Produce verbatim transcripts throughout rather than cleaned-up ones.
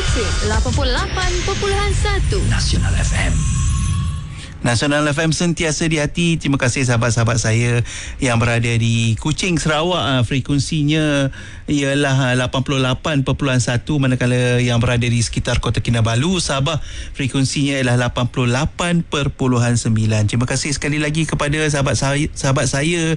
Malaysia lapan puluh lapan perpuluhan satu Nasional F M. Nasional F M sentiasa di hati. Terima kasih sahabat-sahabat saya yang berada di Kuching, Sarawak. Frekuensinya ialah lapan puluh lapan perpuluhan satu, manakala yang berada di sekitar Kota Kinabalu, Sabah, frekuensinya ialah lapan puluh lapan perpuluhan sembilan. Terima kasih sekali lagi kepada sahabat saya, sahabat saya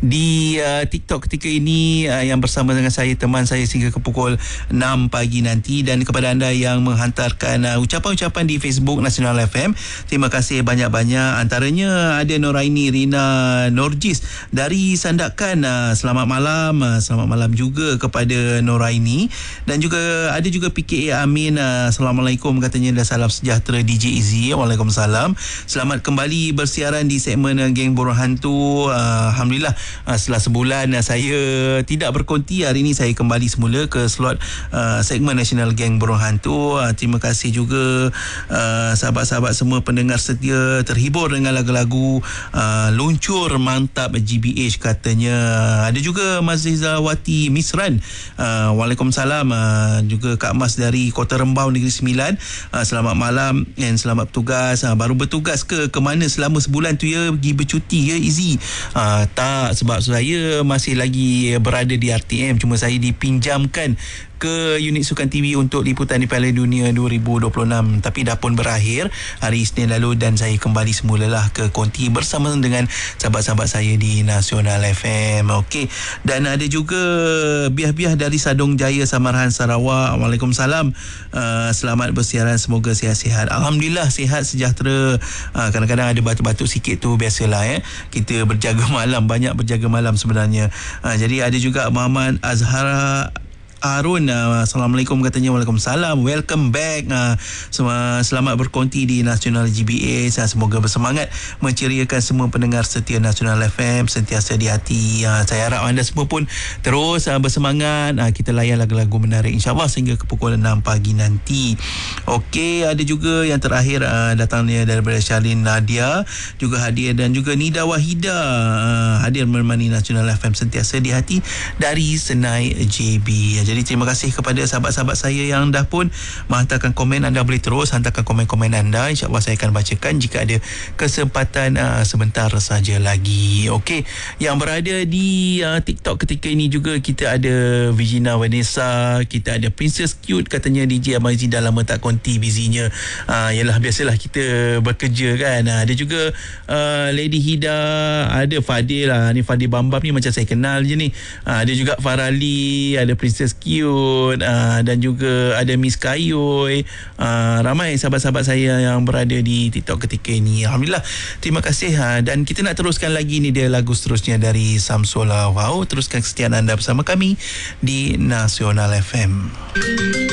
di uh, TikTok ketika ini uh, yang bersama dengan saya, teman saya sehingga ke pukul enam pagi nanti, dan kepada anda yang menghantarkan uh, ucapan-ucapan di Facebook Nasional F M. Terima kasih banyak-banyak. Antaranya ada Noraini Rina Norjis dari Sandakan. Selamat malam. Selamat malam juga kepada Noraini. Dan juga ada juga P K A Amin. Assalamualaikum katanya, dan salam sejahtera D J Izzy. Waalaikumsalam. Selamat kembali bersiaran di segmen Geng Borong Hantu. Alhamdulillah, setelah sebulan saya tidak berkonti, hari ini saya kembali semula ke slot segmen Nasional Geng Borong Hantu. Terima kasih juga sahabat-sahabat semua pendengar setia, terhibur dengan lagu-lagu uh, luncur mantap G B H katanya. Ada juga Mas Zizawati Misran. Uh, Waalaikumsalam. Uh, juga Kak Mas dari Kota Rembau Negeri Sembilan. Uh, selamat malam dan selamat bertugas. Uh, baru bertugas ke ke mana selama sebulan tu ya? Pergi bercuti ya Izzy? Uh, tak, sebab saya masih lagi berada di R T M. Cuma saya dipinjamkan ke unit Sukan T V untuk liputan di Piala Dunia dua ribu dua puluh enam, tapi dah pun berakhir hari Isnin lalu, dan saya kembali semulalah ke konti bersama dengan sahabat-sahabat saya di Nasional F M. Okey, dan ada juga Biah-Biah dari Sadong Jaya, Samarahan, Sarawak. Waalaikumsalam. Uh, selamat bersiaran, semoga sihat-sihat. Alhamdulillah sihat sejahtera. Uh, kadang-kadang ada batuk-batuk sikit tu, biasalah ya. Kita berjaga malam, banyak berjaga malam sebenarnya. Uh, jadi ada juga Muhammad Azhara Arun, uh, Assalamualaikum katanya. Waalaikumsalam. Welcome back. Uh, semua selamat berkonti di Nasional G B A. Uh, semoga bersemangat menceriakan semua pendengar setia Nasional F M, sentiasa di hati. Uh, saya harap anda semua pun terus uh, bersemangat. Uh, kita layan lagu-lagu menarik insyaAllah sehingga ke pukul enam pagi nanti. Okey, ada juga yang terakhir uh, datangnya daripada Shalin Nadia, juga hadir, dan juga Nida Wahida uh, hadir menemani Nasional F M sentiasa di hati dari Senai J B. Jadi terima kasih kepada sahabat-sahabat saya yang dah pun menghantarkan komen. Anda boleh terus hantarkan komen-komen anda, InsyaAllah saya akan bacakan jika ada kesempatan uh, sebentar saja lagi. Okey, yang berada di uh, TikTok ketika ini juga kita ada Virginia Vanessa, kita ada Princess Cute katanya D J Amazi dah lama tak konti busynya. Uh, yalah, biasalah kita bekerja kan. Uh, ada juga uh, Lady Hida, ada Fadil lah. Ni Fadil Bambam ni macam saya kenal je ni. Uh, ada juga Farali, ada Princess Cute, uh, dan juga ada Miss Kayoy. Uh, ramai sahabat-sahabat saya yang berada di TikTok ketika ini. Alhamdulillah, terima kasih. Uh, dan kita nak teruskan lagi ni, dia lagu seterusnya dari Samsola. Wow, teruskan kesetiaan anda bersama kami di Nasional F M.